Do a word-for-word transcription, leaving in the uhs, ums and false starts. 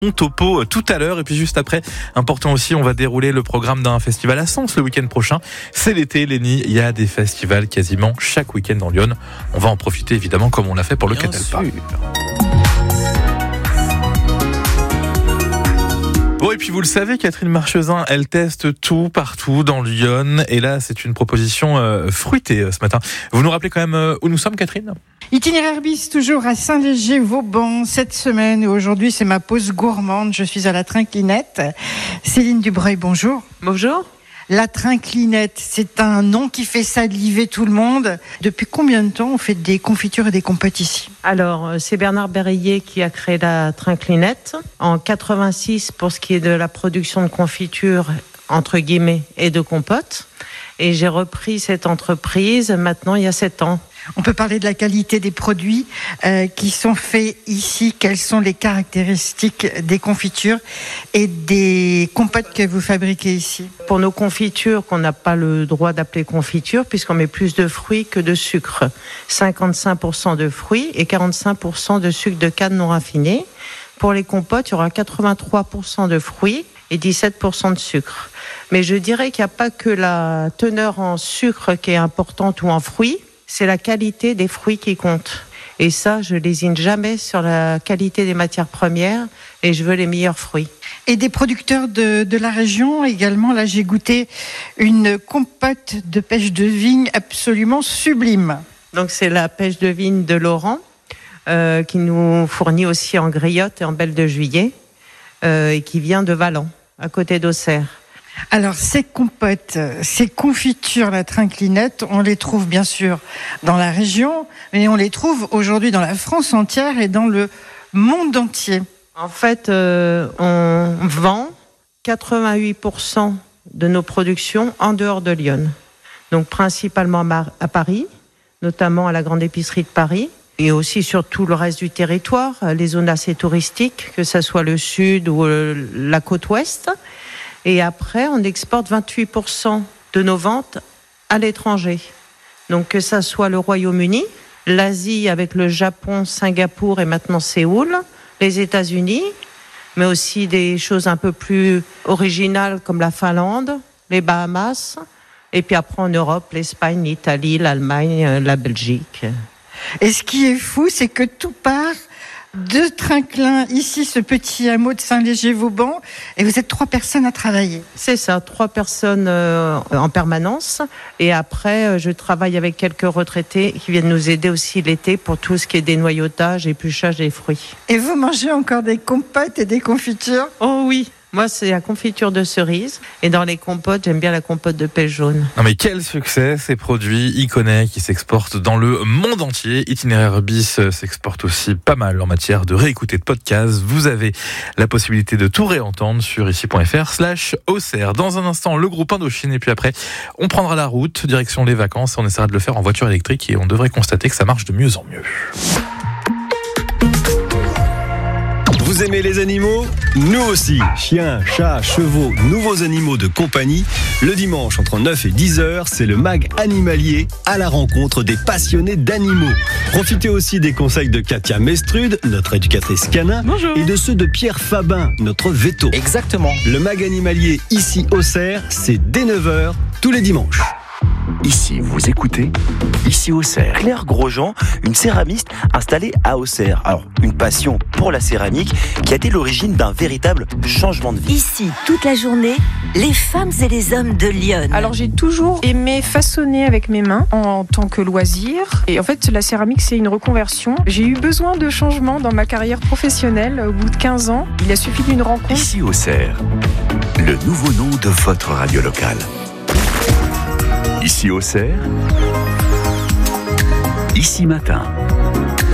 Topo tout à l'heure et puis juste après, important aussi, on va dérouler le programme d'un festival à Sens le week-end prochain. C'est l'été, Lénie, il y a des festivals quasiment chaque week-end dans Lyon. On va en profiter évidemment comme on l'a fait pour le Catalpa. Bon, et puis vous le savez, Catherine Marchesin, elle teste tout partout dans Lyon. Et là, c'est une proposition euh, fruitée euh, ce matin. Vous nous rappelez quand même euh, où nous sommes, Catherine ? Itinéraire bis, toujours à Saint-Léger-Vauban cette semaine. Et aujourd'hui, c'est ma pause gourmande. Je suis à la Trinclinette. Céline Dubreuil, bonjour. Bonjour. La Trinclinette, c'est un nom qui fait saliver tout le monde. Depuis combien de temps on fait des confitures et des compotes ici ? Alors, c'est Bernard Berruyer qui a créé la Trinclinette. En quatre-vingt-six, pour ce qui est de la production de confitures, entre guillemets, et de compotes. Et j'ai repris cette entreprise maintenant il y a sept ans. On peut parler de la qualité des produits euh, qui sont faits ici. Quelles sont les caractéristiques des confitures et des compotes que vous fabriquez ici ? Pour nos confitures, qu'on n'a pas le droit d'appeler confitures, puisqu'on met plus de fruits que de sucre. cinquante-cinq pour cent de fruits et quarante-cinq pour cent de sucre de canne non raffiné. Pour les compotes, il y aura quatre-vingt-trois pour cent de fruits et dix-sept pour cent de sucre. Mais je dirais qu'il n'y a pas que la teneur en sucre qui est importante ou en fruits. C'est la qualité des fruits qui compte. Et ça, je lésine jamais sur la qualité des matières premières et je veux les meilleurs fruits. Et des producteurs de, de la région également. Là, j'ai goûté une compote de pêche de vigne absolument sublime. Donc, c'est la pêche de vigne de Laurent euh, qui nous fournit aussi en griotte et en belle de juillet euh, et qui vient de Valent, à côté d'Auxerre. Alors, ces compotes, ces confitures, la Trinclinette, on les trouve bien sûr dans la région, mais on les trouve aujourd'hui dans la France entière et dans le monde entier. En fait, euh, on vend quatre-vingt-huit pour cent de nos productions en dehors de Lyon. Donc, principalement à Paris, notamment à la grande épicerie de Paris, et aussi sur tout le reste du territoire, les zones assez touristiques, que ce soit le sud ou la côte ouest. Et après, on exporte vingt-huit pour cent de nos ventes à l'étranger. Donc que ça soit le Royaume-Uni, l'Asie avec le Japon, Singapour et maintenant Séoul, les États-Unis, mais aussi des choses un peu plus originales comme la Finlande, les Bahamas, et puis après en Europe, l'Espagne, l'Italie, l'Allemagne, la Belgique. Et ce qui est fou, c'est que tout part de Trinclin, ici, ce petit hameau de Saint-Léger-Vauban, et vous êtes trois personnes à travailler. C'est ça, trois personnes euh, en permanence, et après, euh, je travaille avec quelques retraités qui viennent nous aider aussi l'été pour tout ce qui est dénoyautage, épluchage des fruits. Et vous mangez encore des compotes et des confitures ? Oh oui, moi c'est la confiture de cerise, et dans les compotes, j'aime bien la compote de pêche jaune. Non mais quel succès ces produits Iconet qui s'exportent dans le monde entier. Itinéraire bis s'exporte aussi pas mal en matière de réécouter de podcasts. Vous avez la possibilité de tout réentendre sur ici.fr slash Auxerre. Dans un instant, le groupe Indochine et puis après, on prendra la route, direction les vacances. On essaiera de le faire en voiture électrique et on devrait constater que ça marche de mieux en mieux. Vous aimez les animaux ? Nous aussi. Chiens, chats, chevaux, nouveaux animaux de compagnie. Le dimanche, entre neuf et dix heures, c'est le mag animalier à la rencontre des passionnés d'animaux. Profitez aussi des conseils de Katia Mestrude, notre éducatrice canin. Bonjour. Et de ceux de Pierre Fabin, notre veto. Exactement. Le mag animalier ici Auxerre, c'est dès neuf heures, tous les dimanches. Ici, vous écoutez, ici Auxerre. Claire Grosjean, une céramiste installée à Auxerre. Alors, une passion pour la céramique qui a été l'origine d'un véritable changement de vie. Ici, toute la journée, les femmes et les hommes de Lyon. Alors, j'ai toujours aimé façonner avec mes mains en tant que loisir. Et en fait, la céramique, c'est une reconversion. J'ai eu besoin de changements dans ma carrière professionnelle au bout de quinze ans. Il a suffi d'une rencontre. Ici Auxerre, le nouveau nom de votre radio locale. Ici Auxerre, ici matin.